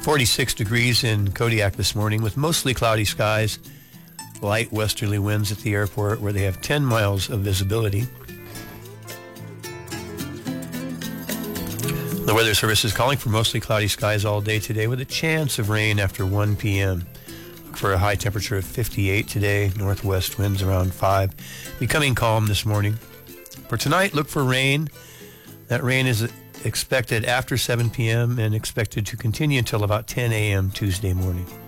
46 degrees in Kodiak this morning with mostly cloudy skies, light westerly winds at the airport where they have 10 miles of visibility. The Weather Service is calling for mostly cloudy skies all day today with a chance of rain after 1 p.m. Look for a high temperature of 58 today, northwest winds around 5, becoming calm this morning. For tonight, look for rain. That rain is expected after 7 p.m. and expected to continue until about 10 a.m. Tuesday morning.